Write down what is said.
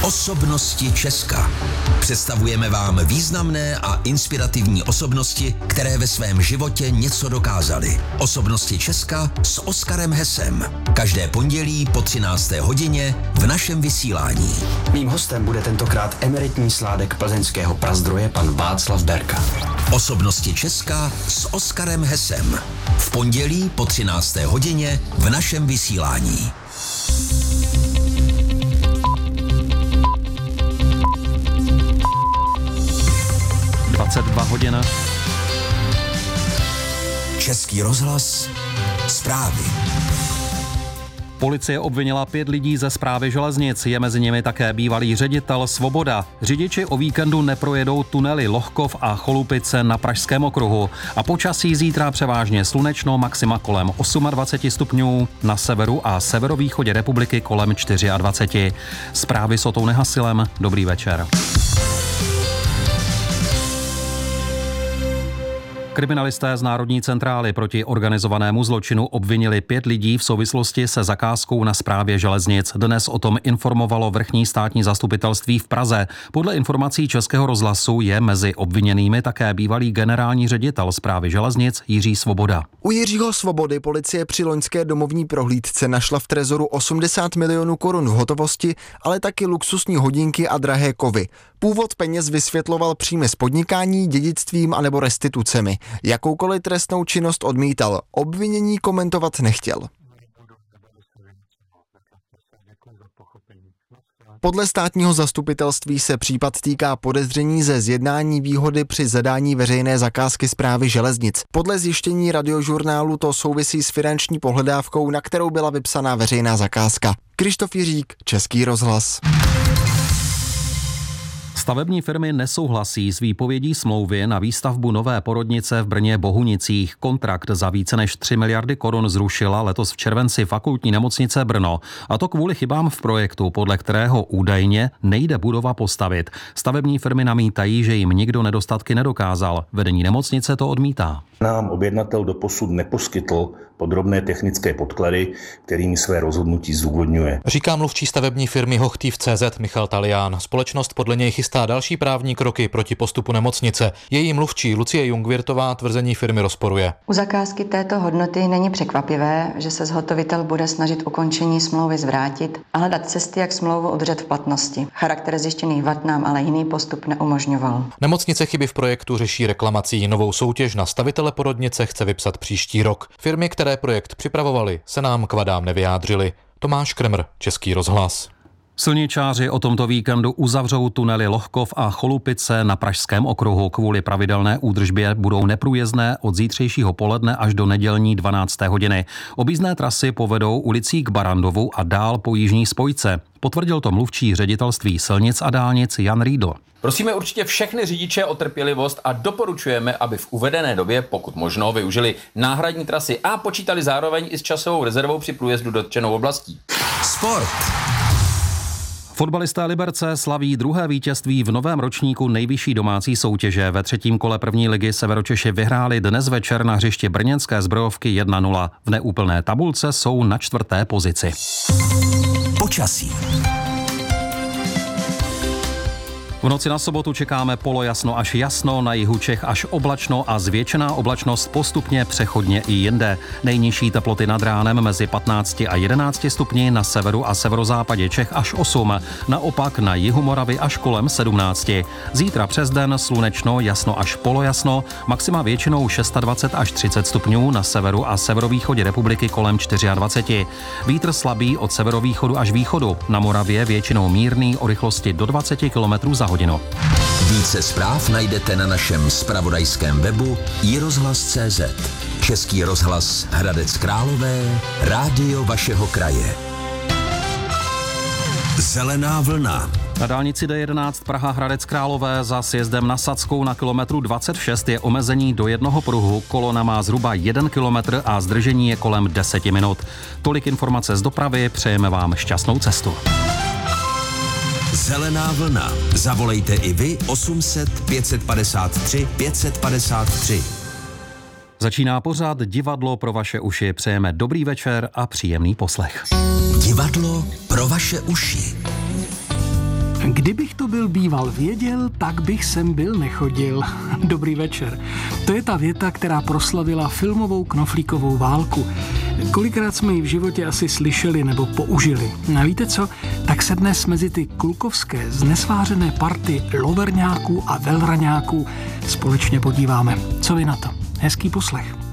Osobnosti Česka. Představujeme vám významné a inspirativní osobnosti, které ve svém životě něco dokázaly. Osobnosti Česka s Oskarem Hesem. Každé pondělí po 13. hodině v našem vysílání. Mým hostem bude tentokrát emeritní sládek plzeňského Prazdroje pan Václav Berka. Osobnosti Česka s Oskarem Hesem. V pondělí po 13. hodině v našem vysílání. Hodina. Český rozhlas. Zprávy. Policie obvinila 5 lidí ze Správy železnic, je mezi nimi také bývalý ředitel Svoboda. Řidiči o víkendu neprojedou tunely Lohkov a Cholupice na Pražském okruhu. A počasí zítra převážně slunečno, maxima kolem 28 stupňů, na severu a severovýchodě republiky kolem 24. Zprávy s Otou Nehasilem, dobrý večer. Kriminalisté z Národní centrály proti organizovanému zločinu obvinili 5 lidí v souvislosti se zakázkou na Správě železnic. Dnes o tom informovalo vrchní státní zastupitelství v Praze. Podle informací Českého rozhlasu je mezi obviněnými také bývalý generální ředitel Správy železnic Jiří Svoboda. U Jiřího Svobody policie při loňské domovní prohlídce našla v trezoru 80 milionů korun v hotovosti, ale taky luxusní hodinky a drahé kovy. Původ peněz vysvětloval příjmy z podnikání, dědictvím anebo restitucemi. Jakoukoliv trestnou činnost odmítal, obvinění komentovat nechtěl. Podle státního zastupitelství se případ týká podezření ze zjednání výhody při zadání veřejné zakázky Správy železnic. Podle zjištění Radiožurnálu to souvisí s finanční pohledávkou, na kterou byla vypsaná veřejná zakázka. Krištof Jiřík, Český rozhlas. Stavební firmy nesouhlasí s výpovědí smlouvy na výstavbu nové porodnice v Brně Bohunicích. Kontrakt za více než 3 miliardy korun zrušila letos v červenci Fakultní nemocnice Brno. A to kvůli chybám v projektu, podle kterého údajně nejde budova postavit. Stavební firmy namítají, že jim nikdo nedostatky nedokázal. Vedení nemocnice to odmítá. Nám objednatel doposud neposkytl podrobné technické podklady, kterými své rozhodnutí zdůvodňuje. Říká mluvčí stavební firmy Hochtief.cz Michal Talián. Společnost podle něj chystá další právní kroky proti postupu nemocnice. Její mluvčí Lucie Jungwirtová tvrzení firmy rozporuje. U zakázky této hodnoty není překvapivé, že se zhotovitel bude snažit ukončení smlouvy zvrátit a hledat cesty, jak smlouvu udržet v platnosti. Charakter zjištěných vad nám ale jiný postup neumožňoval. Nemocnice chyby v projektu řeší reklamací. Novou soutěž na stavitele porodnice chce vypsat příští rok. Firmy, které projekt připravovaly, se nám k vadám nevyjádřily. Tomáš Kremr, Český rozhlas. Silničáři o tomto víkendu uzavřou tunely Lohkov a Cholupice na Pražském okruhu. Kvůli pravidelné údržbě budou neprůjezdné od zítřejšího poledne až do nedělní 12. hodiny. Objízdné trasy povedou ulicí k Barandovu a dál po jižní spojce. Potvrdil to mluvčí ředitelství silnic a dálnic Jan Riedl. Prosíme určitě všechny řidiče o trpělivost a doporučujeme, aby v uvedené době, pokud možno, využili náhradní trasy a počítali zároveň i s časovou rezervou při průjezdu dotčenou oblastí. Sport. Fotbalisté Liberce slaví druhé vítězství v novém ročníku nejvyšší domácí soutěže. Ve 3. kole první ligy Severočeši vyhráli dnes večer na hřišti brněnské Zbrojovky 1-0. V neúplné tabulce jsou na 4. pozici. Počasí. V noci na sobotu čekáme polojasno až jasno, na jihu Čech až oblačno a zvětšená oblačnost postupně přechodně i jinde. Nejnižší teploty nad ránem mezi 15 a 11 stupni, na severu a severozápadě Čech až 8, naopak na jihu Moravy až kolem 17. Zítra přes den slunečno, jasno až polojasno, maxima většinou 26 až 30 stupňů, na severu a severovýchodě republiky kolem 24. Vítr slabý od severovýchodu až východu, na Moravě většinou mírný o rychlosti do 20 km za hodinu. Více zpráv najdete na našem zpravodajském webu iRozhlas.cz. Český rozhlas Hradec Králové, rádio vašeho kraje. Zelená vlna. Na dálnici D11 Praha Hradec Králové za sjezdem na Sadskou na kilometru 26 je omezení do jednoho pruhu. Kolona má zhruba 1 kilometr a zdržení je kolem 10 minut. Tolik informace z dopravy, přejeme vám šťastnou cestu. Zelená vlna. Zavolejte i vy 800 553 553. Začíná pořad Divadlo pro vaše uši. Přejeme dobrý večer a příjemný poslech. Divadlo pro vaše uši. Kdybych to byl býval věděl, tak bych sem byl nechodil. Dobrý večer. To je ta věta, která proslavila filmovou knoflíkovou válku. Kolikrát jsme ji v životě asi slyšeli nebo použili. A víte co? Tak se dnes mezi ty klukovské znesvářené party loverňáků a velraňáků společně podíváme. Co vy na to? Hezký poslech.